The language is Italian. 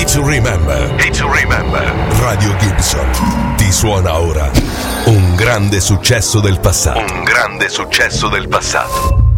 to remember. Radio Gibson ti suona ora un grande successo del passato.